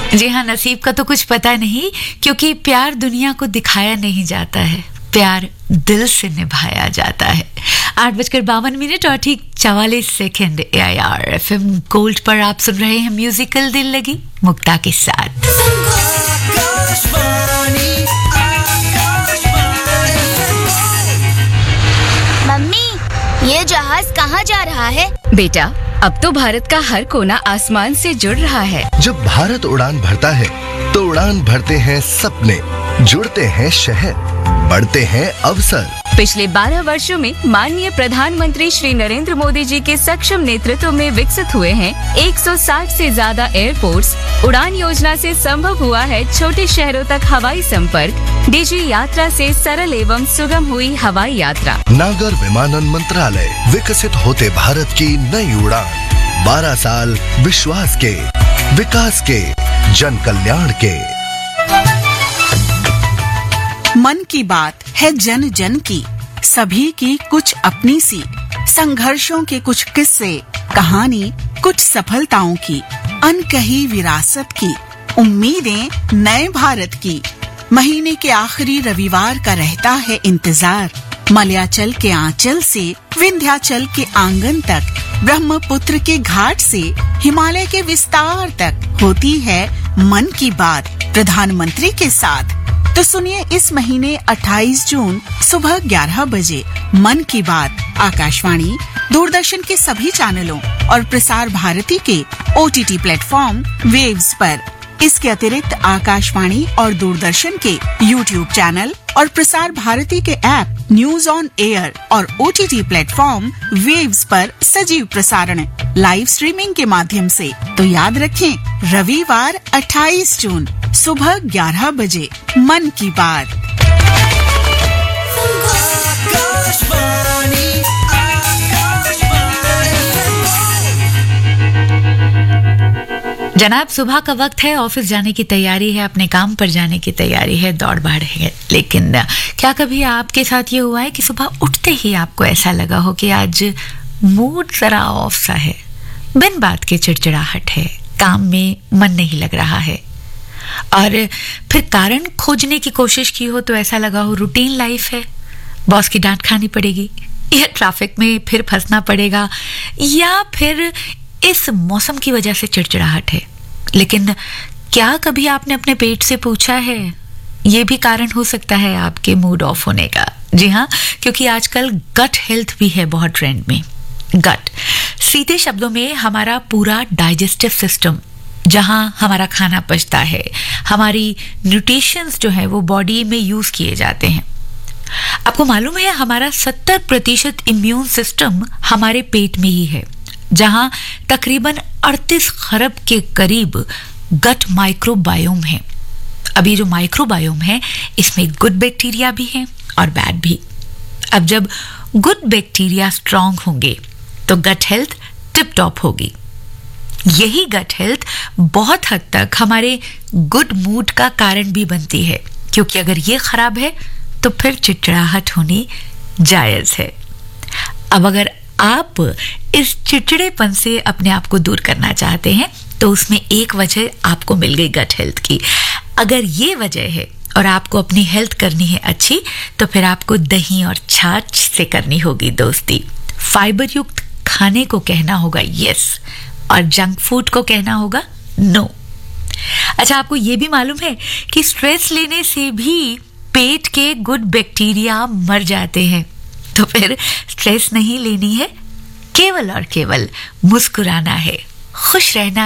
जी हाँ, नसीब का तो कुछ पता नहीं, क्योंकि प्यार दुनिया को दिखाया नहीं जाता है, प्यार दिल से निभाया जाता है। 8:52 और ठीक 44 सेकेंड AIR FM गोल्ड पर आप सुन रहे हैं म्यूजिकल दिल लगी मुक्ता के साथ। मम्मी, ये जहाज कहाँ जा रहा है? बेटा, अब तो भारत का हर कोना आसमान से जुड़ रहा है। जब भारत उड़ान भरता है तो उड़ान भरते हैं सपने, जुड़ते हैं शहर, बढ़ते हैं अवसर। पिछले 12 वर्षों में माननीय प्रधानमंत्री श्री नरेंद्र मोदी जी के सक्षम नेतृत्व में विकसित हुए हैं 160 से ज्यादा एयरपोर्ट्स। उड़ान योजना से संभव हुआ है छोटे शहरों तक हवाई संपर्क। डीजी यात्रा से सरल एवं सुगम हुई हवाई यात्रा। नागर विमानन मंत्रालय, विकसित होते भारत की नई उड़ान। 12 साल विश्वास के, विकास के, जन कल्याण के। मन की बात है जन जन की, सभी की कुछ अपनी सी, संघर्षों के कुछ किस्से, कहानी कुछ सफलताओं की, अनकही विरासत की, उम्मीदें नए भारत की। महीने के आखिरी रविवार का रहता है इंतजार। मलयाचल के आंचल से विंध्याचल के आंगन तक, ब्रह्मपुत्र के घाट से हिमालय के विस्तार तक होती है मन की बात प्रधानमंत्री के साथ। तो सुनिए इस महीने 28 जून सुबह 11 बजे मन की बात आकाशवाणी, दूरदर्शन के सभी चैनलों और प्रसार भारती के OTT प्लेटफॉर्म वेव्स पर। इसके अतिरिक्त आकाशवाणी और दूरदर्शन के YouTube चैनल और प्रसार भारती के ऐप न्यूज ऑन एयर और OTT प्लेटफॉर्म वेव्स पर सजीव प्रसारण लाइव स्ट्रीमिंग के माध्यम से। तो याद रखें, रविवार 28 जून सुबह 11 बजे मन की बात। जनाब, सुबह का वक्त है, ऑफिस जाने की तैयारी है, अपने काम पर जाने की तैयारी है, दौड़ भाड़ है। लेकिन क्या कभी आपके साथ ये हुआ है कि सुबह उठते ही आपको ऐसा लगा हो कि आज मूड जरा ऑफ सा है, बिन बात के चिड़चिड़ाहट है, काम में मन नहीं लग रहा है, और फिर कारण खोजने की कोशिश की हो तो ऐसा लगा हो रूटीन लाइफ है, बॉस की डांट खानी पड़ेगी, या ट्रैफिक में फिर फंसना पड़ेगा, या फिर इस मौसम की वजह से चिड़चिड़ाहट है। लेकिन क्या कभी आपने अपने पेट से पूछा है? ये भी कारण हो सकता है आपके मूड ऑफ होने का। जी हाँ, क्योंकि आजकल गट हेल्थ भी है बहुत ट्रेंड में। गट, सीधे शब्दों में हमारा पूरा डाइजेस्टिव सिस्टम, जहां हमारा खाना पचता है, हमारी न्यूट्रिशंस जो है वो बॉडी में यूज किए जाते हैं। आपको मालूम है हमारा 70% इम्यून सिस्टम हमारे पेट में ही है, जहां तकरीबन 38 खरब के करीब गट माइक्रोबायोम है। अब ये जो माइक्रोबायोम है, इसमें गुड बैक्टीरिया भी है और बैड भी। अब जब गुड बैक्टीरिया स्ट्रांग होंगे तो गट हेल्थ टिप टॉप होगी। यही गट हेल्थ बहुत हद तक हमारे गुड मूड का कारण भी बनती है, क्योंकि अगर ये खराब है तो फिर चिड़चिड़ाहट होनी जायज है। अब अगर आप इस चिड़चिड़ेपन से अपने आप को दूर करना चाहते हैं तो उसमें एक वजह आपको मिल गई गट हेल्थ की। अगर ये वजह है और आपको अपनी हेल्थ करनी है अच्छी, तो फिर आपको दही और छाछ से करनी होगी दोस्ती। फाइबर युक्त खाने को कहना होगा यस, और जंक फूड को कहना होगा नो। अच्छा, आपको ये भी मालूम है कि स्ट्रेस लेने से भी पेट के गुड बैक्टीरिया मर जाते हैं। तो फिर स्ट्रेस नहीं लेनी है, केवल और केवल मुस्कुराना है, खुश रहना